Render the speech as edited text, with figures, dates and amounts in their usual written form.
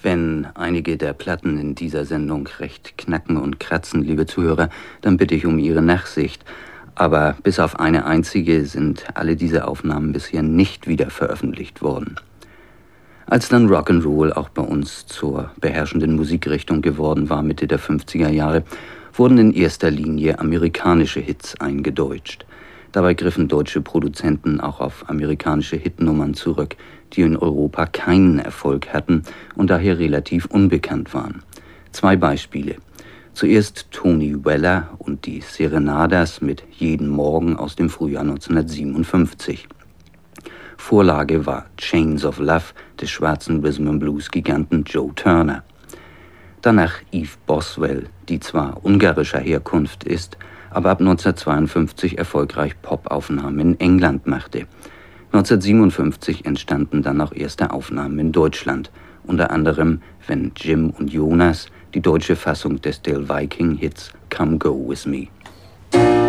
Wenn einige der Platten in dieser Sendung recht knacken und kratzen, liebe Zuhörer, dann bitte ich um Ihre Nachsicht. Aber bis auf eine einzige sind alle diese Aufnahmen bisher nicht wieder veröffentlicht worden. Als dann Rock'n'Roll auch bei uns zur beherrschenden Musikrichtung geworden war, Mitte der 50er Jahre, wurden in erster Linie amerikanische Hits eingedeutscht. Dabei griffen deutsche Produzenten auch auf amerikanische Hitnummern zurück, die in Europa keinen Erfolg hatten und daher relativ unbekannt waren. 2 Beispiele. Zuerst Tony Weller und die Serenadas mit Jeden Morgen aus dem Frühjahr 1957. Vorlage war Chains of Love des schwarzen Rhythm-and-Blues-Giganten Joe Turner. Danach Eve Boswell, die zwar ungarischer Herkunft ist, aber ab 1952 erfolgreich Popaufnahmen in England machte. 1957 entstanden dann auch erste Aufnahmen in Deutschland, unter anderem Wenn Jim und Jonas, die deutsche Fassung des Del Viking-Hits Come Go With Me.